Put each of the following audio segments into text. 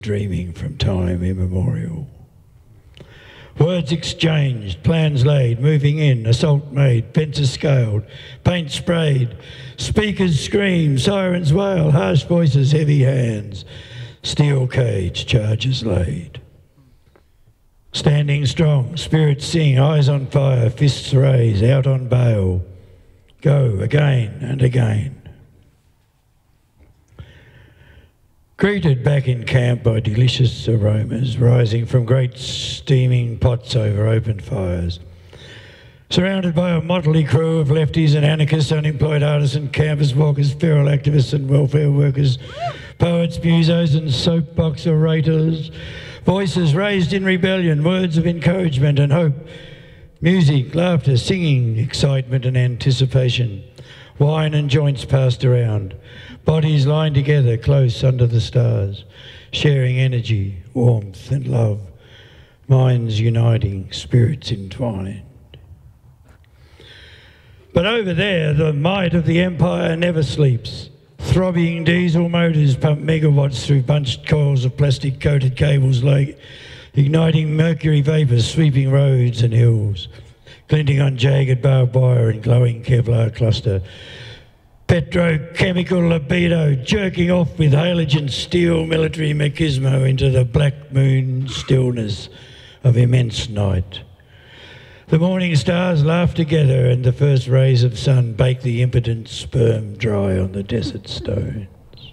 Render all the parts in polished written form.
dreaming from time immemorial. Words exchanged, plans laid, moving in, assault made, fences scaled, paint sprayed, speakers scream, sirens wail, harsh voices, heavy hands, steel cage, charges laid. Standing strong, spirits sing, eyes on fire, fists raise, out on bail, go again and again. Greeted back in camp by delicious aromas rising from great steaming pots over open fires. Surrounded by a motley crew of lefties and anarchists, unemployed artisan, campus walkers, feral activists and welfare workers, poets, musos and soapbox orators, voices raised in rebellion, words of encouragement and hope, music, laughter, singing, excitement and anticipation, wine and joints passed around. Bodies lined together close under the stars, sharing energy, warmth and love, minds uniting, spirits entwined. But over there, the might of the empire never sleeps. Throbbing diesel motors pump megawatts through bunched coils of plastic-coated cables, like igniting mercury vapours sweeping roads and hills, glinting on jagged barbed wire and glowing Kevlar cluster. Petrochemical libido jerking off with halogen steel military machismo into the black moon stillness of immense night. The morning stars laugh together and the first rays of sun bake the impotent sperm dry on the desert stones.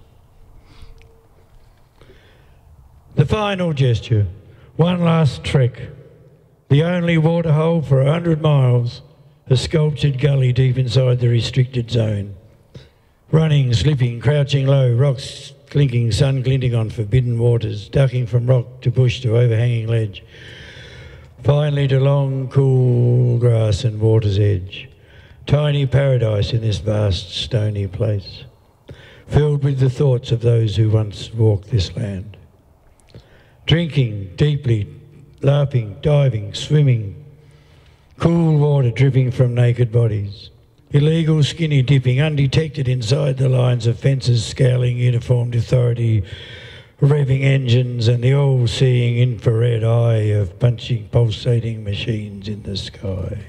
The final gesture, one last trek, the only waterhole for 100 miles, a sculptured gully deep inside the restricted zone. Running, slipping, crouching low, rocks clinking, sun glinting on forbidden waters, ducking from rock to bush to overhanging ledge, finally to long, cool grass and water's edge. Tiny paradise in this vast, stony place, filled with the thoughts of those who once walked this land. Drinking deeply, laughing, diving, swimming, cool water dripping from naked bodies. Illegal skinny dipping, undetected inside the lines of fences, scowling uniformed authority, revving engines and the all-seeing infrared eye of punching, pulsating machines in the sky.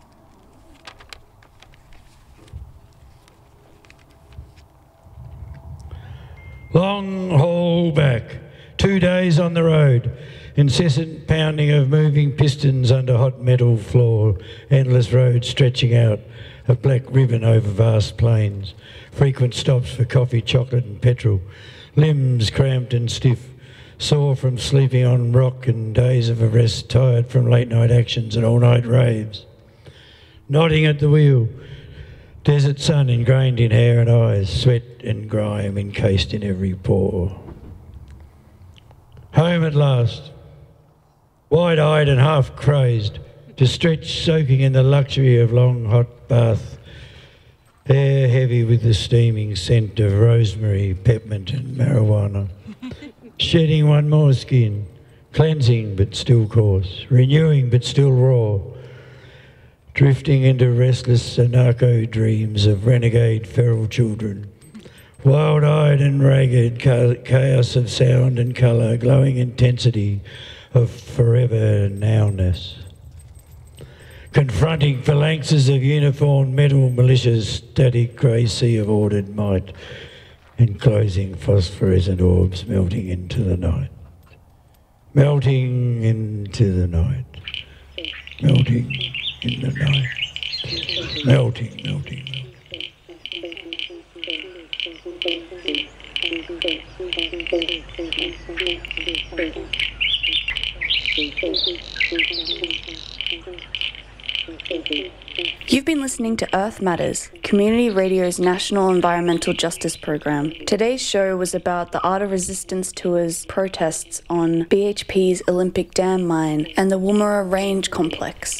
Long haul back, 2 days on the road, incessant pounding of moving pistons under hot metal floor, endless roads stretching out, a black ribbon over vast plains, frequent stops for coffee, chocolate and petrol, limbs cramped and stiff, sore from sleeping on rock and days of arrest, tired from late night actions and all night raves. Nodding at the wheel, desert sun ingrained in hair and eyes, sweat and grime encased in every pore. Home at last, wide-eyed and half crazed, to stretch soaking in the luxury of long hot bath, hair heavy with the steaming scent of rosemary, peppermint and marijuana, shedding one more skin, cleansing but still coarse, renewing but still raw, drifting into restless anarcho dreams of renegade feral children, wild-eyed and ragged chaos of sound and colour, glowing intensity of forever nowness. Confronting phalanxes of uniformed metal militias, static grey sea of ordered might, enclosing phosphorescent orbs melting into the night. Melting into the night. Melting in the night. Melting, melting, melting. You've been listening to Earth Matters, Community Radio's National Environmental Justice Program. Today's show was about the Art of Resistance Tour's protests on BHP's Olympic Dam mine and the Woomera Range Complex.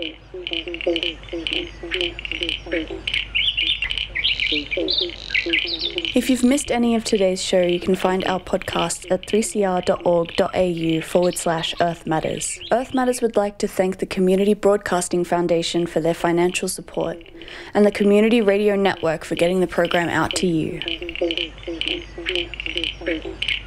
If you've missed any of today's show, you can find our podcast at 3cr.org.au/Earth Matters. Earth Matters would like to thank the Community Broadcasting Foundation for their financial support and the Community Radio Network for getting the program out to you.